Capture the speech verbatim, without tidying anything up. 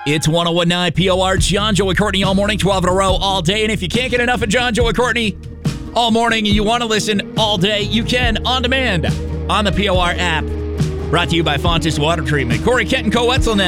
It's one oh one point nine P O R, John, Joe, and Courtney all morning, twelve in a row, all day. And if you can't get enough of John, Joe, and Courtney all morning and you want to listen all day, you can on demand on the P O R app. Brought to you by Fontis Water Treatment. Corey Kent and Co-Wetzel now.